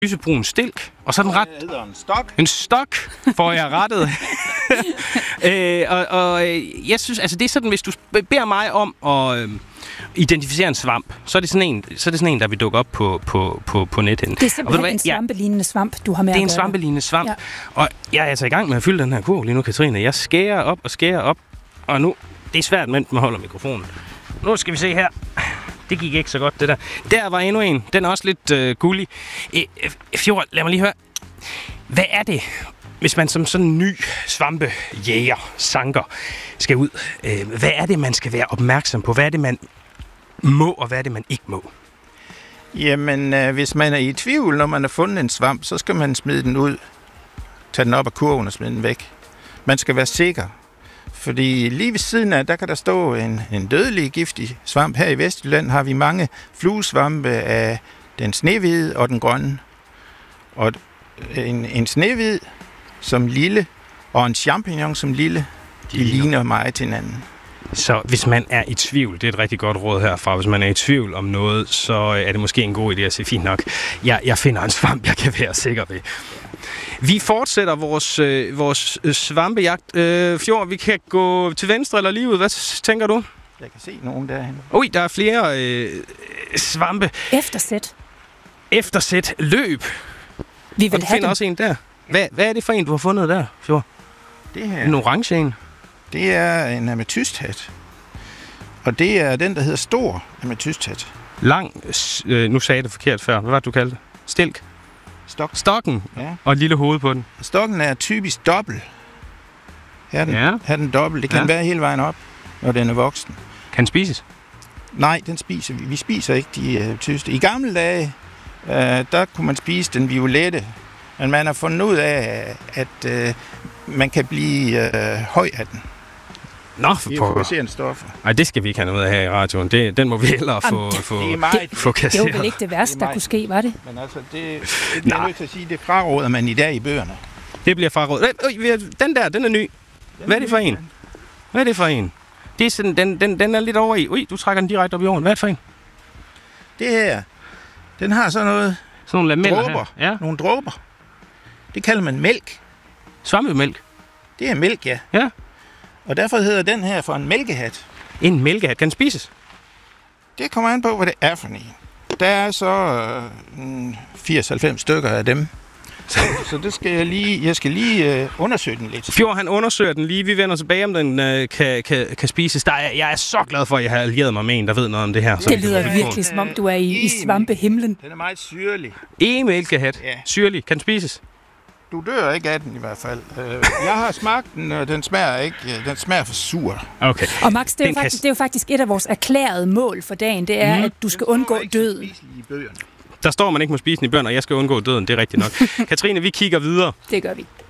lysebrun stilk, og så den ret... Det hedder en stok. En stok, får jeg rettet. Jeg synes, altså det er sådan, hvis du beder mig om at identificere en svamp, så er det sådan en, der vil dukke op på nettet. Det er simpelthen en svampelignende svamp, du har med. Det er en svampelignende svamp, ja. Og jeg er altså i gang med at fylde den her kurv lige nu, Katrine. Jeg skærer op, og nu... Det er svært, mens man holder mikrofonen. Nu skal vi se her. Det gik ikke så godt, det der. Der var endnu en. Den er også lidt gullig. Fjord, lad mig lige høre. Hvad er det, hvis man som sådan en ny svampejæger, sanker, skal ud? Hvad er det, man skal være opmærksom på? Hvad er det, man må, og hvad er det, man ikke må? Jamen, hvis man er i tvivl, når man har fundet en svamp, så skal man smide den ud. Tag den op af kurven og smide den væk. Man skal være sikker. Fordi lige ved siden af, der kan der stå en dødelig giftig svamp. Her i Vestjylland har vi mange fluesvampe af den snehvide og den grønne. Og en snehvid som lille, og en champignon som lille, de ligner meget til hinanden. Så hvis man er i tvivl, det er et rigtig godt råd herfra, hvis man er i tvivl om noget, så er det måske en god idé at sige, fint nok, jeg finder en svamp, jeg kan være sikker ved. Vi fortsætter vores svampejagt. Fjord, vi kan gå til venstre eller lige ud. Hvad tænker du? Jeg kan se nogen derhen. Ui, der er flere svampe. Eftersæt. Løb. Vi vil og du finder også en der. Hvad er det for en, du har fundet der, Fjord? Det her. En orange en. Det er en ametysthat. Og det er den, der hedder stor ametysthat. Lang, nu sagde jeg det forkert før. Hvad var det, du kaldte det? Stilk? Stokken, ja. Og et lille hoved på den. Stokken er typisk dobbelt. Her er den dobbelt. Det kan være hele vejen op, når den er voksen. Kan den spises? Nej, den spiser vi. Vi spiser ikke de tyste. I gamle dage, der kunne man spise den violette. Men man har fundet ud af, at man kan blive høj af den. Nå, for stoffer. Nej, det skal vi ikke have noget af her i radioen. Den må vi hellere få kasseret. Det var vel ikke det værste, der kunne ske, var det? Men altså, det er nødt til at sige, det fraråder man i dag i bøgerne. Det bliver frarådet. Den der, den er ny. Hvad er det for en? Det er sådan, den er lidt over i. Ui, du trækker den direkte op i jorden. Hvad er det for en? Det her, den har sådan noget... Sådan nogle lameller dråber. Her. Ja. Nogle dråber. Det kalder man mælk. Svampemælk? Det er mælk, ja. Ja. Og derfor hedder den her for en mælkehat. En mælkehat. Kan den spises? Det kommer an på, hvad det er for en. Der er så 80-90 stykker af dem. Så det skal jeg skal lige undersøge den lidt. Fjord, han undersøger den lige. Vi vender tilbage, om den kan spises. Jeg er så glad for, at jeg har allieret mig med en, der ved noget om det her. Det lyder virkelig, som om du er i svampehimlen. Den er meget syrlig. En mælkehat. Ja. Syrlig. Kan den spises? Du dør ikke af den i hvert fald. Jeg har smagt den, og den smager ikke. Den smager for sur. Okay. Og Max, det er jo faktisk et af vores erklærede mål for dagen. Det er, at du skal undgå døden. Der står, man ikke må spise den i bøn, og jeg skal undgå døden. Det er rigtigt nok. Katrine, vi kigger videre. Det gør vi.